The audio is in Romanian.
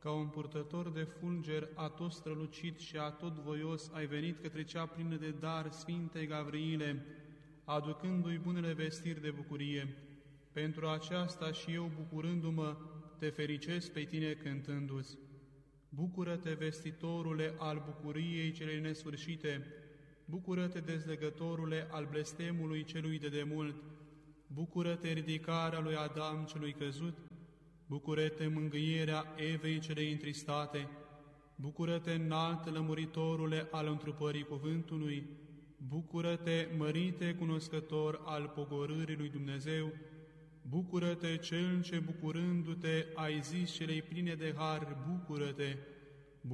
ca un purtător de fulger atot strălucit și atot voios, ai venit către cea plină de dar, Sfinte Gavriile, aducându-i bunele vestiri de bucurie. Pentru aceasta și eu, bucurându-mă, te fericesc pe tine cântându-ți. Bucură-te, vestitorule al bucuriei celei nesfârșite, bucură-te, dezlegătorule al blestemului celui de demult, bucură-te, ridicarea lui Adam celui căzut, bucură-te, mângâierea Evei celei întristate, bucură-te, înalt lămuritorule al întrupării cuvântului, bucură-te, mărite cunoscător al pogorârii lui Dumnezeu, bucură-te, cel ce bucurându-te ai zis celei pline de har, bucură-te,